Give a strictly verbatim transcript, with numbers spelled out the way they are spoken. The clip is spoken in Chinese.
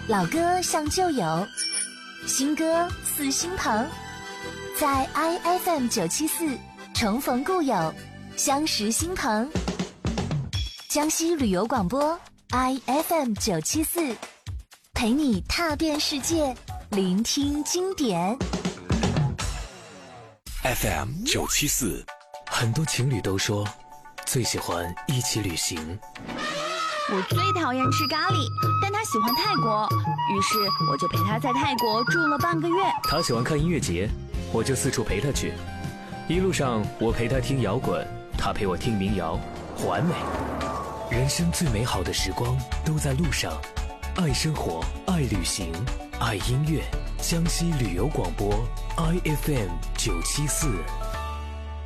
老歌像旧友，新歌似新朋，在 I F M 九七四重逢故友，相识新朋。江西旅游广播 I F M 九七四，陪你踏遍世界，聆听经典。 F M 九七四，很多情侣都说最喜欢一起旅行。 我最讨厌吃咖喱，但他喜欢泰国，于是我就陪他在泰国住了半个月。 他喜欢看音乐节，我就四处陪他去。一路上我陪他听摇滚，他陪我听民谣，完美。人生最美好的时光都在路上，爱生活，爱旅行，爱音乐。江西旅游广播 I F M 九七四。